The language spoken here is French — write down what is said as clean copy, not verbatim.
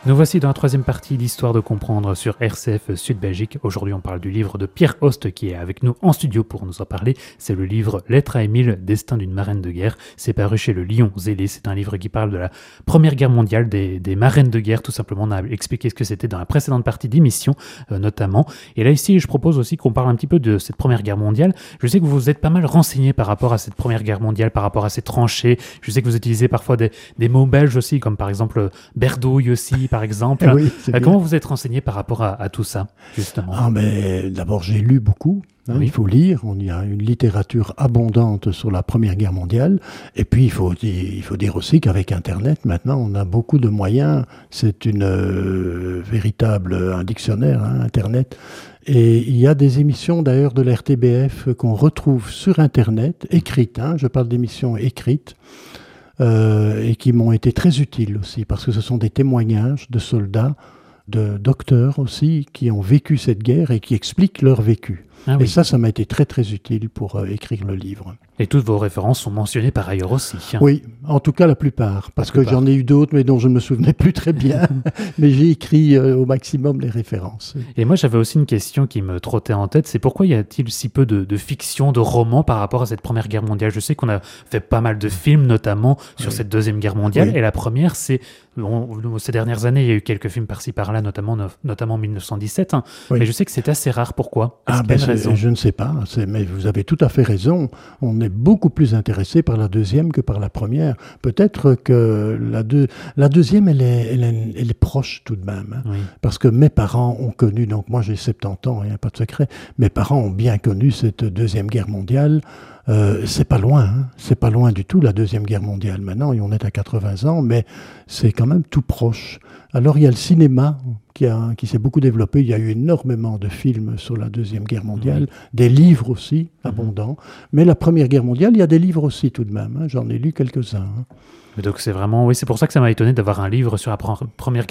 Nous voici dans la troisième partie d'Histoire de comprendre sur RCF Sud Belgique. Aujourd'hui, on parle du livre de Pierre Host qui est avec nous en studio pour nous en parler. C'est le livre Lettre à Émile, Destin d'une marraine de guerre. C'est paru chez le Lion Zélé. C'est un livre qui parle de la Première Guerre mondiale, des marraines de guerre, tout simplement. On a expliqué ce que c'était dans la précédente partie d'émission, notamment. Et là, ici, je propose aussi qu'on parle un petit peu de cette Première Guerre mondiale. Je sais que vous vous êtes pas mal renseigné par rapport à cette Première Guerre mondiale, par rapport à ces tranchées. Je sais que vous utilisez parfois des mots belges aussi, comme par exemple berdouille aussi, par exemple. Oui, Comment vous êtes renseigné par rapport à tout ça, justement? Mais d'abord, j'ai lu beaucoup. Oui. Il faut lire. Il y a une littérature abondante sur la Première Guerre mondiale. Et puis, il faut dire aussi qu'avec Internet, maintenant, on a beaucoup de moyens. C'est un dictionnaire, Internet. Et il y a des émissions, d'ailleurs, de la RTBF qu'on retrouve sur Internet, écrites. Je parle d'émissions écrites. Et qui m'ont été très utiles aussi, parce que ce sont des témoignages de soldats, de docteurs aussi, qui ont vécu cette guerre et qui expliquent leur vécu. Ah oui. Et ça m'a été très très utile pour écrire le livre. Et toutes vos références sont mentionnées par ailleurs aussi. Oui, en tout cas la plupart, parce que j'en ai eu d'autres, mais dont je ne me souvenais plus très bien. Mais j'ai écrit au maximum les références. Et moi, j'avais aussi une question qui me trottait en tête, c'est pourquoi y a-t-il si peu de fiction, de romans par rapport à cette Première Guerre mondiale? Je sais qu'on a fait pas mal de films, notamment sur cette Deuxième Guerre mondiale, et la première, ces dernières années, il y a eu quelques films par-ci par-là, notamment en 1917, mais je sais que c'est assez rare. Pourquoi? Est-ce qu'il y a une raison? Je ne sais pas, mais vous avez tout à fait raison. On est beaucoup plus intéressé par la deuxième que par la première. Peut-être que la deuxième, elle est proche tout de même. Oui. Parce que mes parents ont connu, donc moi j'ai 70 ans, il n'y a pas de secret, mes parents ont bien connu cette Deuxième Guerre mondiale. C'est pas loin, c'est pas loin du tout la Deuxième Guerre mondiale. Maintenant, on est à 80 ans, mais c'est quand même tout proche. Alors il y a le cinéma qui s'est beaucoup développé. Il y a eu énormément de films sur la Deuxième Guerre mondiale, des livres aussi, abondants. Mais la Première Guerre mondiale, il y a des livres aussi tout de même. J'en ai lu quelques-uns. Donc c'est vraiment, c'est pour ça que ça m'a étonné d'avoir un livre sur la Première Guerre